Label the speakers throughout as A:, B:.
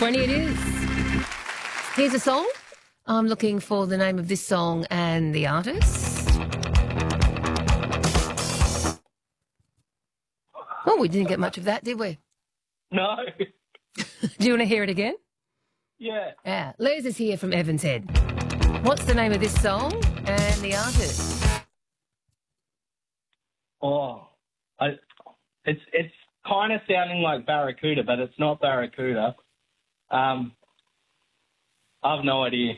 A: 20 it is. Here's a song. I'm looking for the name of this song and the artist. Oh, we didn't get much of that, did we?
B: No.
A: Do you want to hear it again?
B: Yeah.
A: Yeah. Les is here from Evans Head. What's the name of this song and the artist?
B: Oh, it's kind of sounding like Barracuda, but it's not Barracuda. I have no idea.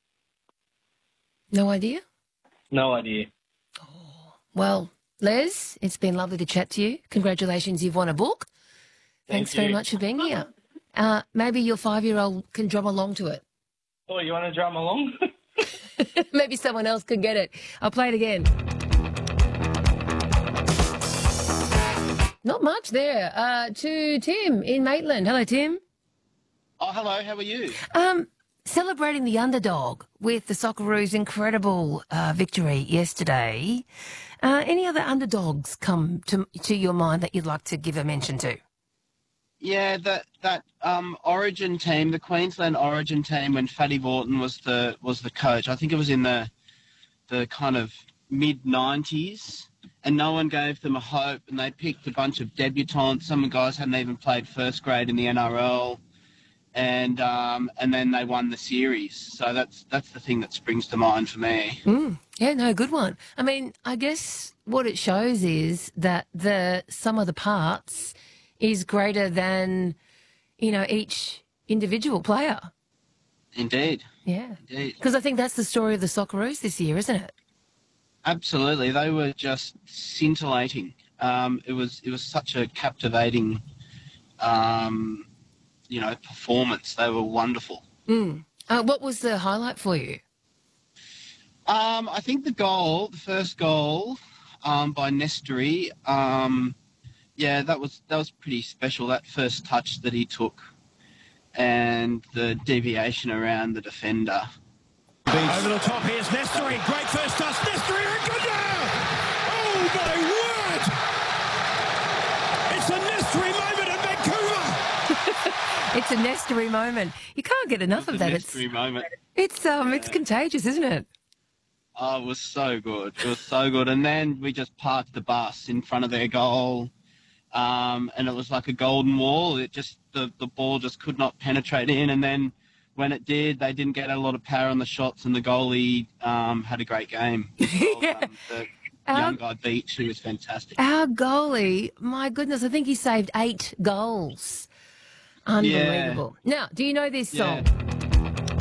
A: No idea?
B: No idea.
A: Well, Les, it's been lovely to chat to you. Congratulations, you've won a book. Thanks very much for being here. Maybe your 5-year-old can drum along to it.
B: Oh, you want to drum along?
A: Maybe someone else could get it. I'll play it again. Not much there. To Tim in Maitland. Hello, Tim.
C: Oh, hello. How are you?
A: Celebrating the underdog with the Socceroos' incredible victory yesterday. Any other underdogs come to your mind that you'd like to give a mention to?
C: Yeah, that Origin team, the Queensland Origin team, when Fatty Vaughton was the coach. I think it was in the kind of mid-90s, and no one gave them a hope, and they picked a bunch of debutants. Some guys hadn't even played first grade in the NRL, and then they won the series. So that's the thing that springs to mind for me.
A: Yeah, no, good one. I mean, I guess what it shows is that the sum of the parts is greater than, each individual player.
C: Indeed.
A: Yeah.
C: Indeed.
A: Because I think that's the story of the Socceroos this year, isn't it?
C: Absolutely. They were just scintillating. It was such a captivating, performance. They were wonderful.
A: What was the highlight for you?
C: I think the first goal by Nestory, that was pretty special, that first touch that he took and the deviation around the defender.
D: Over the top, here's Nestory. Great first touch. Nestory, Raguda! Oh, my word! It's a Nestory moment in Vancouver!
A: It's a Nestory moment. You can't get enough of that.
C: Nestory moment.
A: It's contagious, isn't it?
C: Oh, it was so good. It was so good. And then we just parked the bus in front of their goal, and it was like a golden wall. It just the ball just could not penetrate in, and then when it did, they didn't get a lot of power on the shots, and the goalie had a great game. The young guy Beach, who was fantastic.
A: Our goalie, my goodness, I think he saved 8 goals. Unbelievable.
C: Yeah.
A: Now, do you know this song?
C: Yeah.